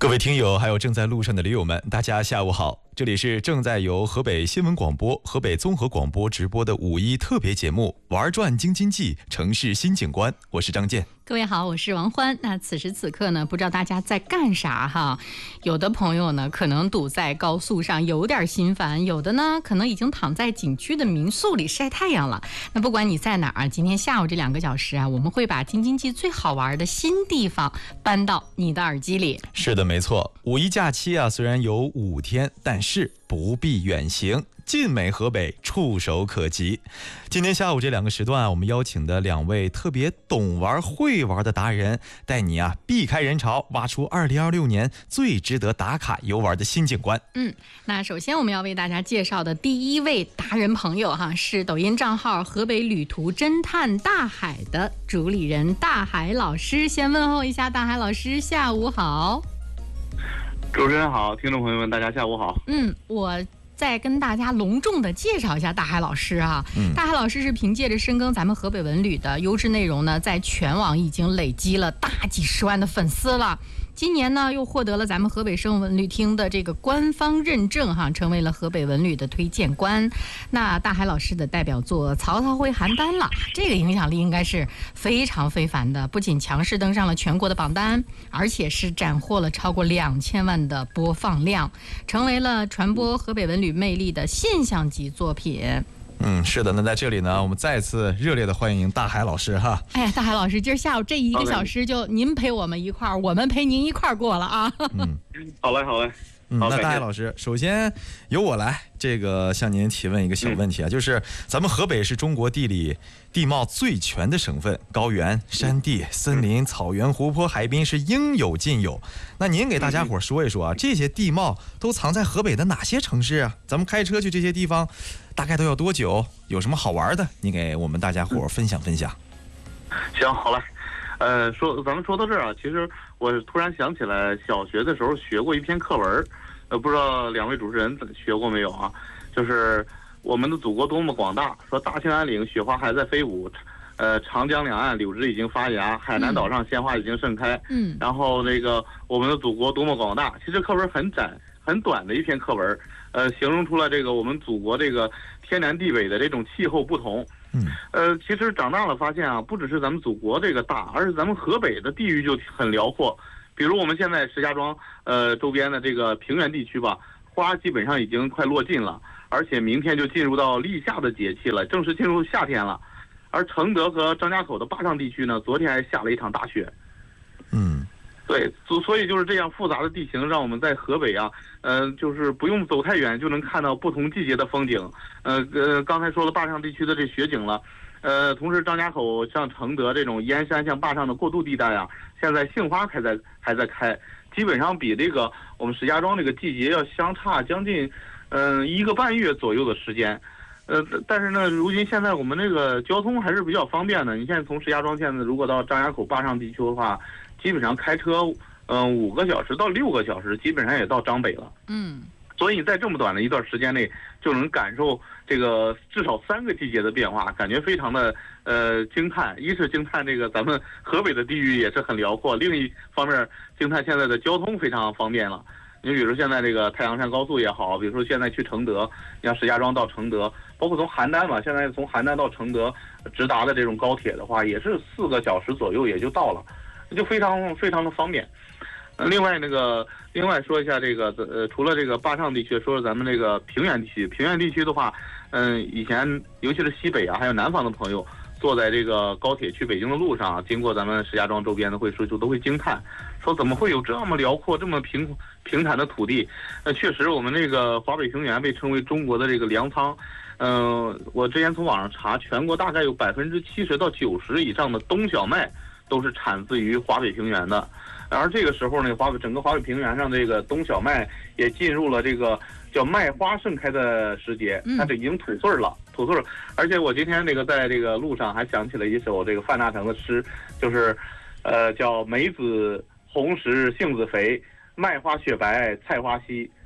各位听友，还有正在路上的驴友们，大家下午好！这里是正在由河北新闻广播、河北综合广播直播的5·1特别节目《玩转京津冀城市新景观》，我是张健。 各位好，我是王欢。那此时此刻呢，不知道大家在干啥哈？有的朋友呢，可能堵在高速上，有点心烦；有的呢，可能已经躺在景区的民宿里晒太阳了。那不管你在哪儿，今天下午这2个小时啊，我们会把京津冀最好玩的新地方搬到你的耳机里。 是的，没错。5·1假期啊，虽然有5天，但是不必远行。尽美河北，触手可及。今天下午这2个时段啊，我们邀请的2位特别懂玩会玩的达人，带你啊避开人潮，挖出2026年最值得打卡游玩的新景观。 那首先我们要为大家介绍的第1位达人朋友哈，是抖音账号河北旅途侦探大海的主理人大海老师。先问候一下大海老师，下午好。 主持人好，听众朋友们大家下午好。 我再跟大家隆重的介绍一下大海老师啊。大海老师是凭借着深耕咱们河北文旅的优质内容呢，在全网已经累积了大几十万的粉丝了。今年呢，又获得了咱们河北省文旅厅的这个官方认证哈，成为了河北文旅的推荐官。那大海老师的代表作《曹操会邯郸》了，这个影响力应该是非常非凡的，不仅强势登上了全国的榜单，而且是斩获了超过2000万的播放量，成为了传播河北文旅魅力的现象级作品。 是的，那在这里呢，我们再次热烈的欢迎大海老师哈。 哎呀，大海老师，今儿下午这1个小时就您陪我们一块儿，我们陪您一块儿过了啊。 好嘞，好嘞。 那大海老师，首先由我来向您提问一个小问题啊，就是咱们河北是中国地貌最全的省份，高原、山地、森林、草原、湖泊、海滨是应有尽有。那您给大家伙说一说啊，这些地貌都藏在河北的哪些城市啊？咱们开车去这些地方大概都要多久？有什么好玩的？你给我们大家伙分享分享。 行，好嘞。咱们说到这儿啊，其实我突然想起来，小学的时候学过一篇课文，不知道2位主持人学过没有啊？就是我们的祖国多么广大，说大兴安岭雪花还在飞舞，长江两岸柳枝已经发芽，海南岛上鲜花已经盛开。然后我们的祖国多么广大，其实课文很短的一篇课文，形容出了我们祖国天南地北的这种气候不同。其实长大了发现啊，不只是咱们祖国大，而是咱们河北的地域就很辽阔。比如我们现在石家庄周边的平原地区吧，花基本上已经快落尽了，而且明天就进入到立夏的节气了，正式进入夏天了。而承德和张家口的坝上地区呢，昨天还下了一场大雪。对，所以就是这样复杂的地形，让我们在河北啊，就是不用走太远就能看到不同季节的风景。刚才说了坝上地区的这雪景了，同时张家口像承德这种燕山向坝上的过渡地带啊，现在杏花还在开，基本上比我们石家庄季节要相差将近1个半月左右的时间。但是呢，如今现在我们交通还是比较方便的。你现在从石家庄现在如果到张家口坝上地区的话，基本上开车5个小时到6个小时，基本上也到张北了。所以在这么短的一段时间内，就能感受至少3个季节的变化，感觉非常的惊叹。一是惊叹咱们河北的地域也是很辽阔，另一方面惊叹现在的交通非常方便了。你比如现在太阳山高速也好，比如说现在去承德，你像石家庄到承德，包括从邯郸嘛，现在从邯郸到承德直达的这种高铁的话，也是4个小时左右也就到了，就非常非常的方便。另外说一下除了坝上地区，说说咱们平原地区。平原地区的话，以前尤其是西北啊，还有南方的朋友，坐在高铁去北京的路上啊，经过咱们石家庄周边的会说就都会惊叹，说怎么会有这么辽阔、这么平坦的土地？确实，我们华北平原被称为中国的粮仓。我之前从网上查，全国大概有70%到90%以上的冬小麦都是产自于华北平原的。而这个时候呢，整个华北平原上冬小麦也进入了叫麦花盛开的时节，它已经吐穗了。而且我今天在路上还想起了一首范大成的诗，就是叫梅子红时杏子肥，麦花雪白菜花稀。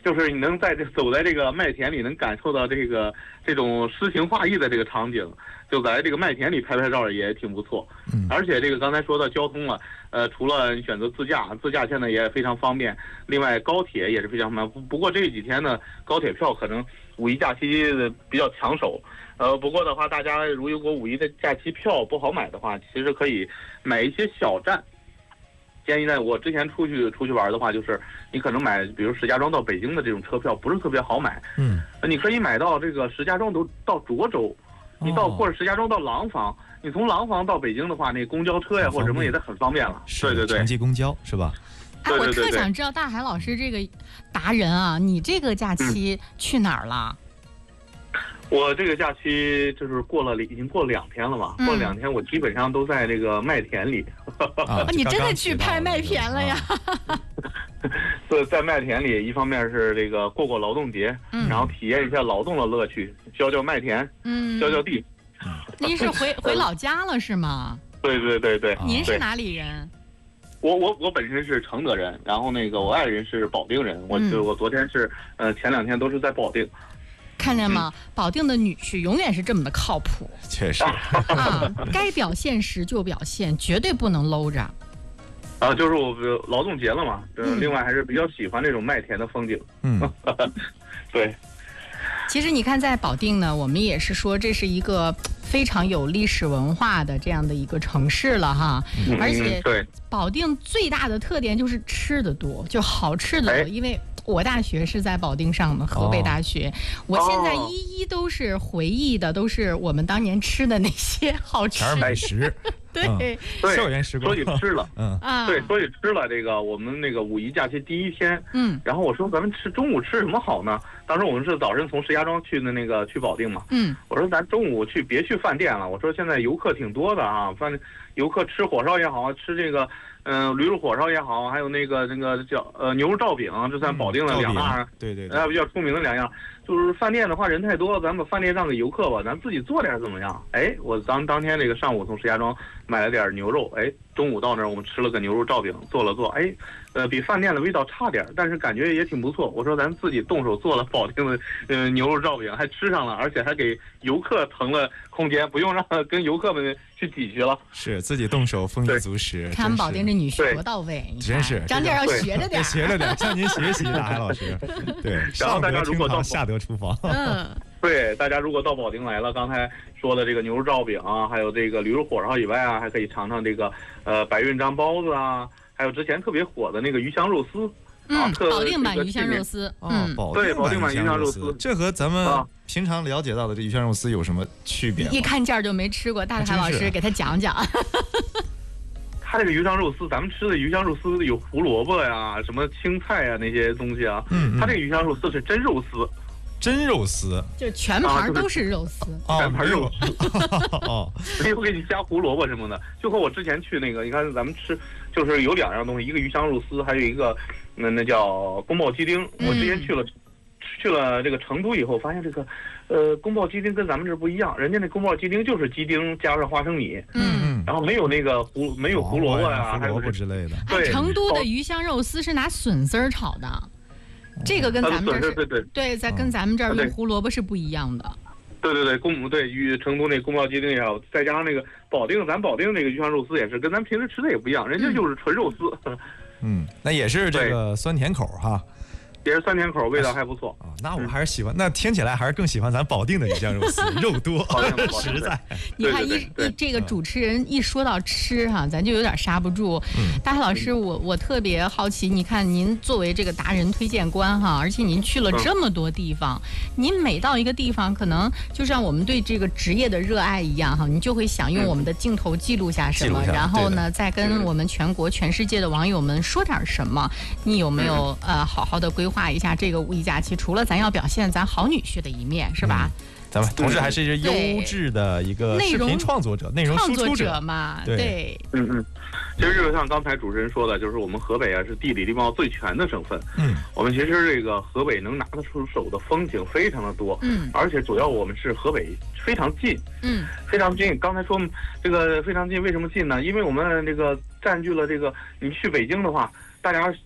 就是你能走在这个麦田里，能感受到这种诗情画意的这个场景，就在这个麦田里拍拍照也挺不错。而且这个刚才说到交通了，除了你选择自驾现在也非常方便，另外高铁也是非常方便。不过这几天呢，高铁票可能五一假期比较抢手。不过的话，大家如果五一的假期票不好买的话，其实可以买一些小站。建议呢，我之前出去玩的话，就是你可能买，比如石家庄到北京的这种车票不是特别好买，你可以买到这个石家庄都到涿州，你或者石家庄到廊坊，你从廊坊到北京的话，那公交车呀或者什么也都很方便了。对对对， 城际公交是吧？ 哎，我特想知道大海老师这个达人啊，你这个假期去哪儿了？ 我这个假期就是已经过了2天了嘛，过了2天我基本上都在这个麦田里。 你真的去拍麦田了呀？ 对，在麦田里，一方面是这个过劳动节，然后体验一下劳动的乐趣，浇麦田，浇地。 您是回老家了是吗？ 对对对对。 您是哪里人？ 我本身是承德人，然后我爱人是保定人，我昨天是前2天都是在保定。 看见吗？保定的女婿永远是这么的靠谱。 确实啊，该表现时就表现，绝对不能搂着。 就是我劳动节了嘛，另外还是比较喜欢这种麦田的风景。对。 其实你看，在保定呢，我们也是说这是一个非常有历史文化的这样的一个城市了哈。而且保定最大的特点就是吃的多，就好吃的多，因为我大学是在保定上的，河北大学。我现在一都是回忆的，都是我们当年吃的那些好吃的美食。 对， 校园时光。 说起吃了，对，说起吃了，这个我们五一假期第1天，然后我说咱们中午吃什么好呢？当时我们是早晨从石家庄去去保定嘛，我说咱中午别去饭店了，我说现在游客挺多的啊，游客吃火烧也好，吃这个驴肉火烧也好，还有那个叫牛肉罩饼，这算保定的2大， 对， 比较出名的2样。就是饭店的话人太多，咱们把饭店让给游客吧，咱自己做点怎么样？我当天这个上午从石家庄买了点牛肉，中午到那儿我们吃了个牛肉罩饼，做了做，比饭店的味道差点，但是感觉也挺不错。我说咱自己动手做了保定的牛肉罩饼，还吃上了，而且还给游客腾了空间，不用让跟游客们去挤去了。 是自己动手，丰衣足食。 看保定这女婿多到位， 真是长点要学着点， 学着点，向您学习，大海老师。对， 然后大家如果到下得厨房。 对，大家如果到保定来了，刚才说的这个牛肉罩饼啊，还有这个驴肉火烧以外啊，还可以尝尝这个白云张包子啊，还有之前特别火的那个鱼香肉丝。 保定版鱼香肉丝。 对，保定版鱼香肉丝， 这和咱们平常了解到的这鱼香肉丝有什么区别？ 一看价就没吃过，大海老师给他讲讲。 它这个鱼香肉丝，咱们吃的鱼香肉丝有胡萝卜呀、什么青菜呀那些东西啊。它这个鱼香肉丝是真肉丝。 真肉丝， 就全盘都是肉丝， 全盘肉丝，没有给你加胡萝卜什么的。就和我之前去你看咱们吃，就是有2样东西，一个鱼香肉丝，还有一个那叫宫保鸡丁。我之前去了这个成都以后，发现这个宫保鸡丁跟咱们这不一样，人家那宫保鸡丁就是鸡丁加上花生米，然后没有没有胡萝卜呀、 胡萝卜之类的。 对，成都的鱼香肉丝是拿笋丝炒的。这个跟咱们这儿对，跟咱们这儿用胡萝卜是不一样的。 对，成都那宫保鸡丁也好，再加上那个咱保定那个鱼香肉丝也是跟咱平时吃的也不一样，人家就是纯肉丝。 那也是这个酸甜口哈。 也是酸甜口，味道还不错那我还是喜欢，那听起来还是更喜欢咱保定的鱼香肉丝，肉多实在。 你看这个主持人一说到吃哈，咱就有点刹不住。大海老师，我特别好奇，你看您作为这个达人推荐官哈，而且您去了这么多地方，您每到一个地方，可能就像我们对这个职业的热爱一样哈，您就会想用我们的镜头记录下什么，然后呢，再跟我们全世界的网友们说点什么。你有没有好好的规划一下这个五一假期？除了咱要表现咱好女婿的一面，是吧？ 咱们同时还是一个优质的一个视频创作者、内容输出者嘛。 对，其实就像刚才主持人说的，就是我们河北啊是地理地貌最全的省份。我们其实这个河北能拿得出手的风景非常的多。而且主要我们是河北非常近。非常近。刚才说这个非常近，为什么近呢？因为我们这个占据了这个，你去北京的话，大家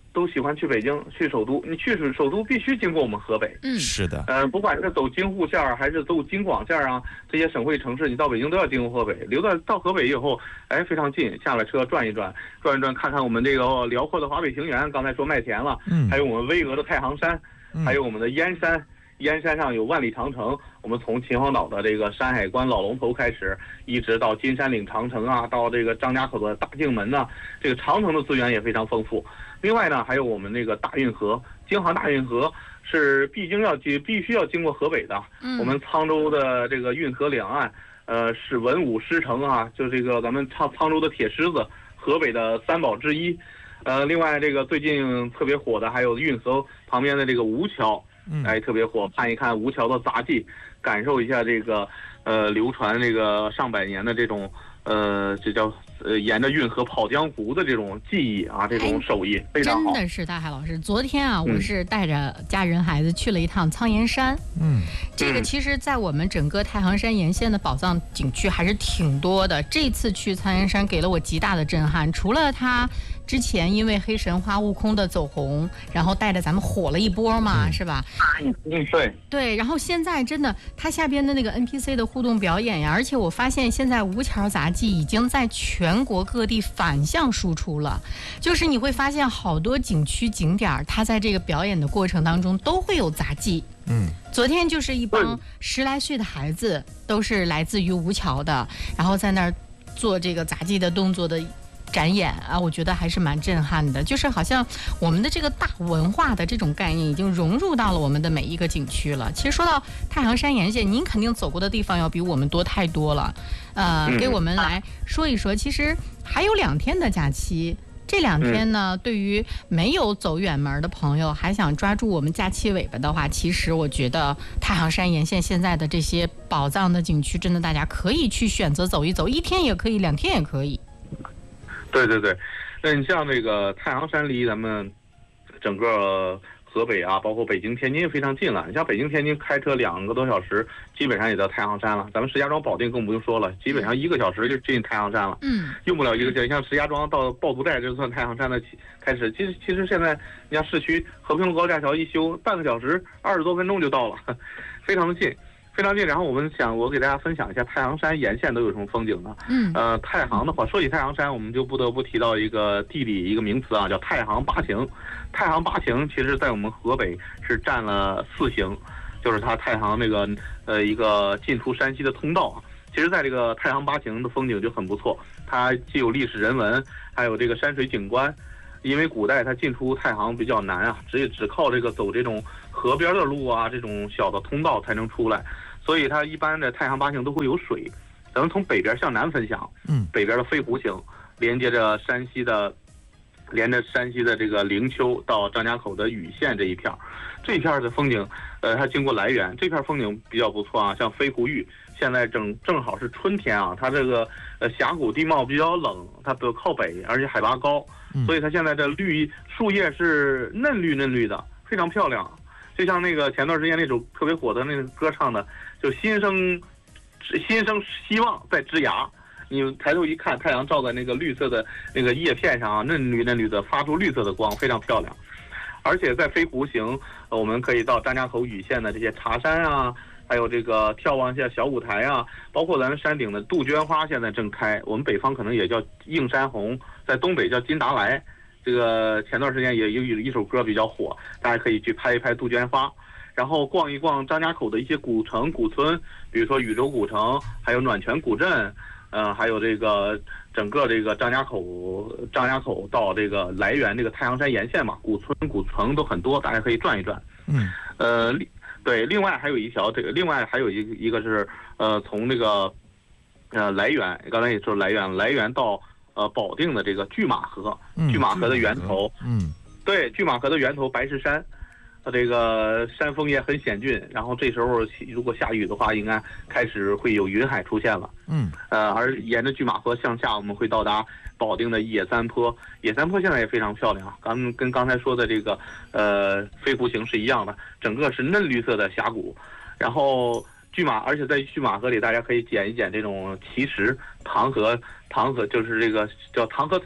都喜欢去北京，去首都。你去首都必须经过我们河北。 是的。 不管是走京沪线还是走京广线啊，这些省会城市，你到北京都要经过河北。到河北以后，哎，非常近，下了车转一转，看看我们这个辽阔的华北平原。刚才说麦田了，还有我们巍峨的太行山，还有我们的燕山。燕山上有万里长城，我们从秦皇岛的这个山海关老龙头开始，一直到金山岭长城啊，到这个张家口的大径门呐，这个长城的资源也非常丰富。另外呢，还有我们那个大运河，京杭大运河是必须要经过河北的。我们沧州的这个运河两岸，是文武师承啊，就这个咱们沧州的铁狮子，河北的三宝之一。另外这个最近特别火的还有运河旁边的这个吴桥。哎，特别火，看一看吴桥的杂技，感受一下这个流传这个上百年的这种这叫沿着运河跑江湖的这种技艺啊，这种手艺非常好。 真的是大海老师，昨天啊，我是带着家人孩子去了一趟苍岩山。这个其实在我们整个太行山沿线的宝藏景区还是挺多的。这次去苍岩山给了我极大的震撼，除了它之前因为黑神话悟空的走红，然后带着咱们火了一波嘛，是吧？对，然后现在真的它下边的那个 NPC 的互动表演呀，而且我发现现在吴桥杂技已经在全国各地反向输出了，就是你会发现好多景区景点它在这个表演的过程当中都会有杂技。昨天就是一帮10来岁的孩子，都是来自于吴桥的，然后在那儿做这个杂技的动作的展演啊，我觉得还是蛮震撼的，就是好像我们的这个大文化的这种概念已经融入到了我们的每一个景区了。其实说到太行山沿线，您肯定走过的地方要比我们多太多了。给我们来说一说，其实还有2天的假期。这2天呢，对于没有走远门的朋友，还想抓住我们假期尾巴的话，其实我觉得太行山沿线现在的这些宝藏的景区，真的大家可以去选择走一走，1天也可以，2天也可以。 对，那你像这个太行山离咱们整个河北啊，包括北京、天津非常近了。你像北京、天津开车2个多小时，基本上也到太行山了。咱们石家庄、保定更不用说了，基本上1个小时就进太行山了。用不了1个小时。像石家庄到趵突寨，就算太行山的开始。其实现在你像市区和平路高架桥一修，半个小时20多分钟就到了，非常的近。非常近，然后我给大家分享一下太行山沿线都有什么风景呢？太行的话，说起太行山，我们就不得不提到一个地理一个名词啊，叫太行八形。太行八形其实在我们河北是占了4形，就是它太行那个一个进出山西的通道啊。其实在这个太行八形的风景就很不错，它既有历史人文，还有这个山水景观。因为古代它进出太行比较难啊，只靠这个走这种河边的路啊，这种小的通道才能出来，所以它一般的太行八形都会有水。咱们从北边向南分享，北边的飞狐形连着山西的这个灵丘到张家口的禹县这一片的风景，它经过涞源，这片风景比较不错啊，像飞狐峪。现在正好是春天啊，它这个峡谷地貌比较冷，它靠北，而且海拔高，所以它现在的树叶是嫩绿的，非常漂亮。就像那个前段时间那首特别火的那个歌唱的，就心生希望在枝芽。你抬头一看，太阳照在那个绿色的那个叶片上啊，嫩绿的，发出绿色的光，非常漂亮。而且在飞狐行，我们可以到张家口禹县的这些茶山啊。还有这个眺望下小舞台啊，包括咱们山顶的杜鹃花现在正开，我们北方可能也叫映山红，在东北叫金达莱。这个前段时间也有一首歌比较火，大家可以去拍一拍杜鹃花，然后逛一逛张家口的一些古城古村，比如说禹州古城，还有暖泉古镇，还有这个整个这个张家口到这个涞源这个太行山沿线嘛，古村古城都很多，大家可以转一转。对，另外还有一个是从那个涞源，刚才也说涞源到保定的这个拒马河，拒马河的源头，对，拒马河的源头白石山，这个山峰也很险峻，然后这时候如果下雨的话，应该开始会有云海出现了。而沿着拒马河向下，我们会到达保定的野三坡。野三坡现在也非常漂亮啊，跟刚才说的这个飞狐形是一样的，整个是嫩绿色的峡谷。然后而且在拒马河里，大家可以捡一捡这种奇石，糖河就是这个叫糖河